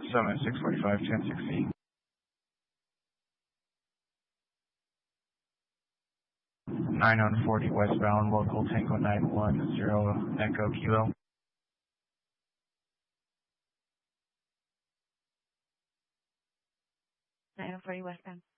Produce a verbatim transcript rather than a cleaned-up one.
Summit six forty-five, ten sixty. nine forty westbound, local Tango nine one zero Echo Kilo. nine forty westbound.